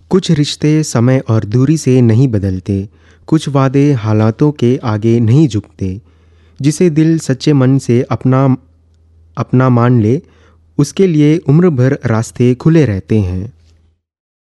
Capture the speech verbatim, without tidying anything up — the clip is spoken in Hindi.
कुछ रिश्ते समय और दूरी से नहीं बदलते, कुछ वादे हालातों के आगे नहीं झुकते। जिसे दिल सच्चे मन से अपना अपना मान ले, उसके लिए उम्र भर रास्ते खुले रहते हैं।